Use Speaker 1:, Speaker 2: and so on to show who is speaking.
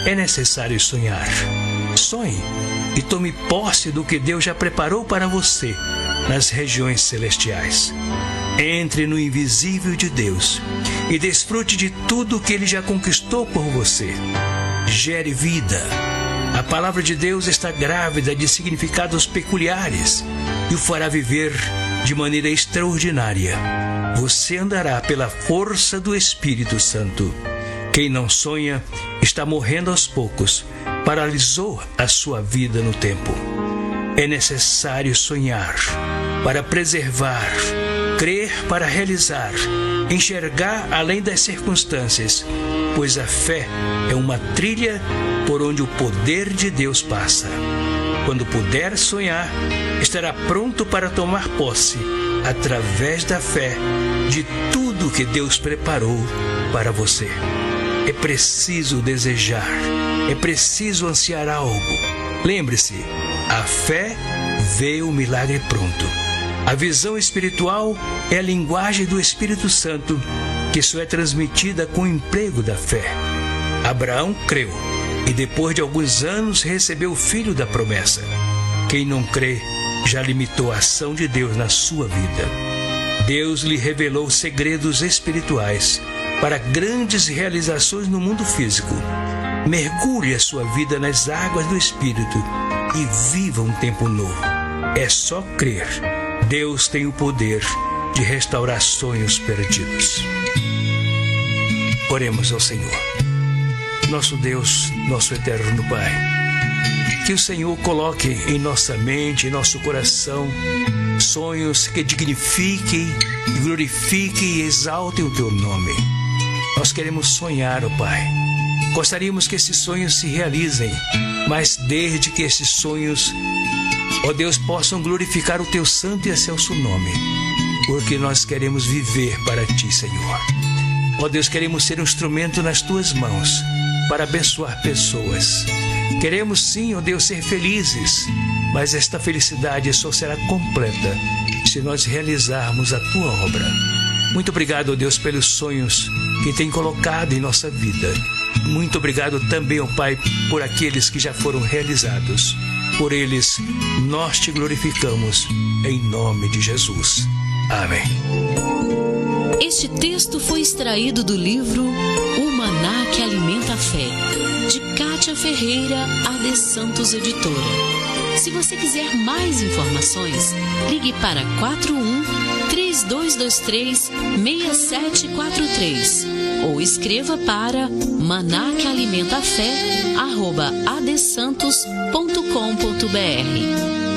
Speaker 1: é necessário sonhar. Sonhe e tome posse do que Deus já preparou para você nas regiões celestiais. Entre no invisível de Deus e desfrute de tudo que Ele já conquistou por você. Gere vida. A palavra de Deus está grávida de significados peculiares e o fará viver de maneira extraordinária. Você andará pela força do Espírito Santo. Quem não sonha está morrendo aos poucos. Paralisou a sua vida no tempo. É necessário sonhar para preservar, crer para realizar, enxergar além das circunstâncias, pois a fé é uma trilha por onde o poder de Deus passa. Quando puder sonhar, estará pronto para tomar posse, através da fé, de tudo que Deus preparou para você. É preciso desejar, é preciso ansiar algo. Lembre-se, a fé vê o milagre pronto. A visão espiritual é a linguagem do Espírito Santo, que só é transmitida com o emprego da fé. Abraão creu e depois de alguns anos recebeu o filho da promessa. Quem não crê já limitou a ação de Deus na sua vida. Deus lhe revelou segredos espirituais para grandes realizações no mundo físico. Mergulhe a sua vida nas águas do Espírito e viva um tempo novo. É só crer. Deus tem o poder de restaurar sonhos perdidos. Oremos ao Senhor. Nosso Deus, nosso eterno Pai, que o Senhor coloque em nossa mente, em nosso coração, sonhos que dignifiquem, glorifiquem e exaltem o Teu nome. Nós queremos sonhar, ó Pai. Gostaríamos que esses sonhos se realizem, mas desde que esses sonhos, ó Deus, possam glorificar o Teu santo e excelso nome, porque nós queremos viver para Ti, Senhor. Ó Deus, queremos ser um instrumento nas Tuas mãos para abençoar pessoas. Queremos sim, ó Deus, ser felizes, mas esta felicidade só será completa se nós realizarmos a Tua obra. Muito obrigado, ó Deus, pelos sonhos que tem colocado em nossa vida. Muito obrigado também, ó Pai, por aqueles que já foram realizados. Por eles, nós Te glorificamos, em nome de Jesus. Amém.
Speaker 2: Este texto foi extraído do livro O Maná que Alimenta a Fé, de Kátia Ferreira, AD Santos Editora. Se você quiser mais informações, ligue para 41-3223-6743 ou escreva para manaquealimentafé@adsantos.com.br.